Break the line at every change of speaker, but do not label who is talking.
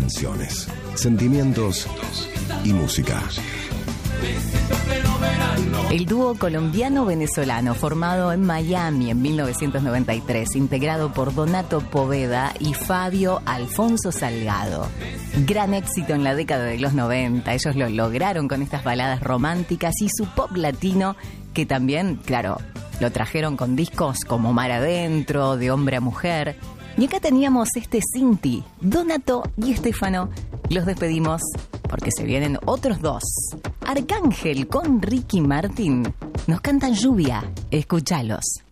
canciones, sentimientos y música.
El dúo colombiano-venezolano formado en Miami en 1993, integrado por Donato Poveda y Fabio Alfonso Salgado. Gran éxito en la década de los 90, ellos lo lograron con estas baladas románticas y su pop latino, que también, claro, lo trajeron con discos como Mar Adentro, De Hombre a Mujer. Y acá teníamos este Cinti, Donato y Estefano. Los despedimos porque se vienen otros dos. Arcángel con Ricky Martin nos cantan Lluvia. Escúchalos.